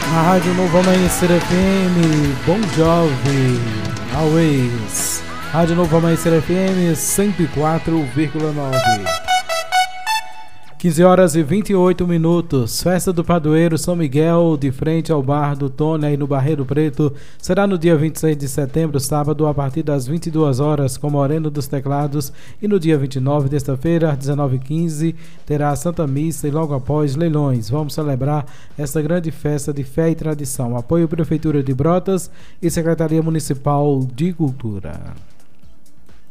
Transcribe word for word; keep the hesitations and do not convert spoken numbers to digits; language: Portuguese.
A Rádio Novo Amanhecer F M, Bon Jovi, Always. Rádio Novo Amanhecer F M cento e quatro vírgula nove. quinze horas e vinte e oito minutos. Festa do Padroeiro São Miguel, de frente ao bar do Tony, aí no Barreiro Preto, será no dia vinte e seis de setembro, sábado, a partir das vinte e duas horas, com Moreno dos Teclados. E no dia vinte e nove, terça-feira, às dezenove e quinze, terá a Santa Missa e logo após leilões. Vamos celebrar esta grande festa de fé e tradição. Apoio Prefeitura de Brotas e Secretaria Municipal de Cultura.